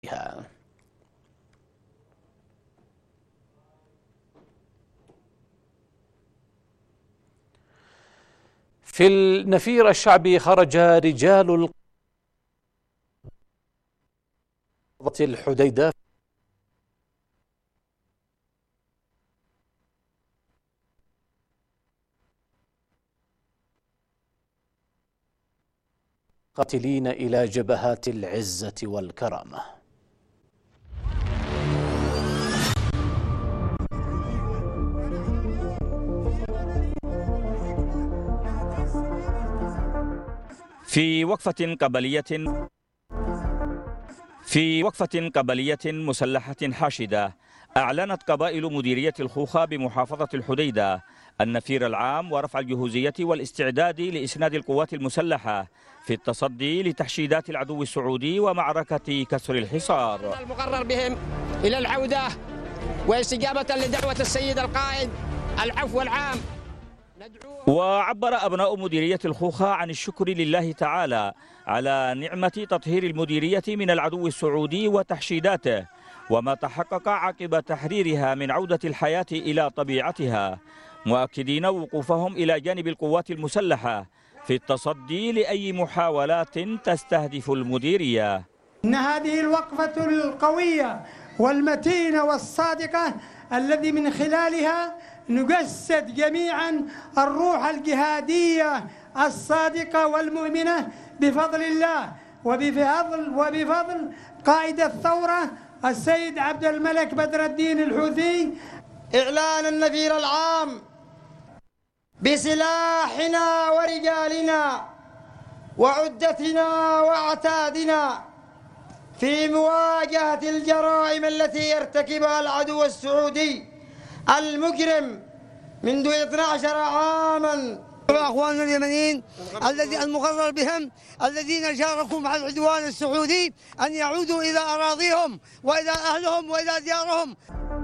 في النفير الشعبي خرج رجال الحديدة قاتلين إلى جبهات العزة والكرامة. في وقفة قبلية مسلحة حاشدة، أعلنت قبائل مديرية الخوخة بمحافظة الحديدة النفير العام ورفع الجهوزية والاستعداد لإسناد القوات المسلحة في التصدي لتحشيدات العدو السعودي ومعركة كسر الحصار. المقرر بهم إلى العودة واستجابة لدعوة السيد القائد العفو العام. وعبر أبناء مديرية الخوخة عن الشكر لله تعالى على نعمة تطهير المديرية من العدو السعودي وتحشيداته وما تحقق عقب تحريرها من عودة الحياة إلى طبيعتها، مؤكدين وقوفهم إلى جانب القوات المسلحة في التصدي لأي محاولات تستهدف المديرية. إن هذه الوقفة القوية والمتينة والصادقة الذي من خلالها نجسد جميعا الروح الجهادية الصادقة والمؤمنة بفضل الله وبفضل قائد الثورة السيد عبد الملك بدر الدين الحوثي. إعلان النفير العام بسلاحنا ورجالنا وعدتنا وعتادنا في مواجهة الجرائم التي يرتكبها العدو السعودي المجرم منذ 12 عاما. أخواننا اليمنيين المقرر بهم الذين شاركوا مع العدوان السعودي أن يعودوا إلى أراضيهم وإلى أهلهم وإلى ديارهم.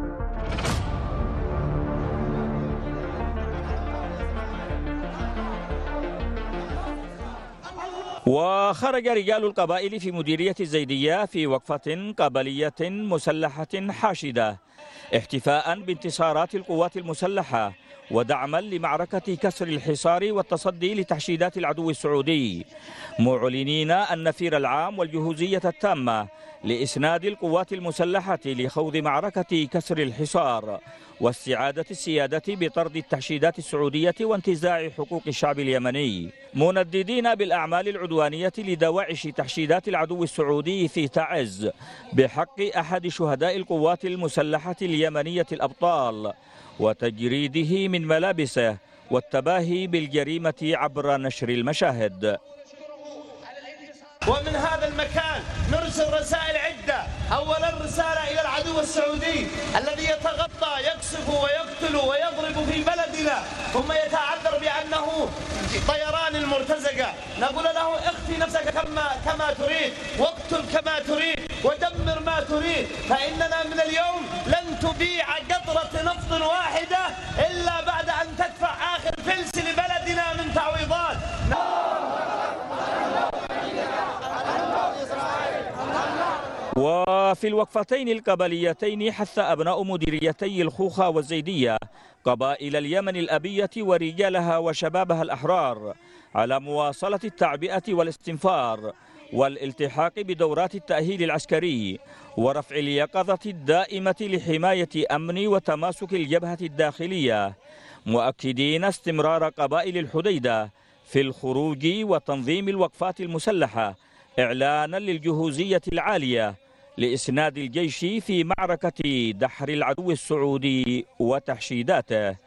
وخرج رجال القبائل في مديرية الزيدية في وقفة قبلية مسلحة حاشدة احتفاء بانتصارات القوات المسلحة ودعما لمعركة كسر الحصار والتصدي لتحشيدات العدو السعودي، معلنين النفير العام والجهوزية التامة لإسناد القوات المسلحة لخوض معركة كسر الحصار واستعادة السيادة بطرد التحشيدات السعودية وانتزاع حقوق الشعب اليمني، منددين بالأعمال العدوانية لدواعش تحشيدات العدو السعودي في تعز بحق أحد شهداء القوات المسلحة اليمنية الأبطال وتجريده من ملابسه والتباهي بالجريمة عبر نشر المشاهد. ومن هذا المكان نرسل رسائل عدة. أولا رسالة إلى العدو السعودي الذي يتغطى يقصف ويقتل ويضرب في بلدنا ثم يتعذر بأنه طيران المرتزقة، نقول له اخفي نفسك كما تريد واقتل كما تريد ودمر ما تريد، فإننا من اليوم لن تبيع قطرة نفط واحدة إلا بعد أن تدفع آخر فلس لبلدنا من تعويضات. وفي الوقفتين القبليتين حث أبناء مديريتي الخوخة والزيدية قبائل اليمن الأبية ورجالها وشبابها الأحرار على مواصلة التعبئة والاستنفار والالتحاق بدورات التأهيل العسكري ورفع اليقظة الدائمة لحماية أمن وتماسك الجبهة الداخلية، مؤكدين استمرار قبائل الحديدة في الخروج وتنظيم الوقفات المسلحة إعلانا للجهوزية العالية لإسناد الجيش في معركة دحر العدو السعودي وتحشيداته.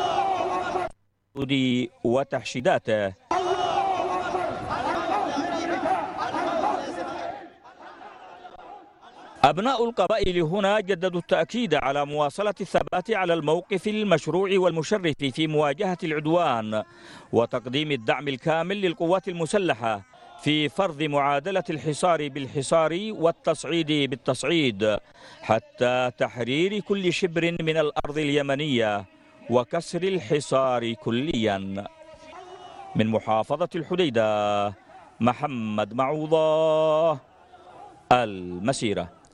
أبناء القبائل هنا جددوا التأكيد على مواصلة الثبات على الموقف المشروع والمشرف في مواجهة العدوان وتقديم الدعم الكامل للقوات المسلحة في فرض معادلة الحصار بالحصار والتصعيد بالتصعيد حتى تحرير كل شبر من الأرض اليمنية وكسر الحصار كليا. من محافظة الحديدة محمد معوضة، المسيرة.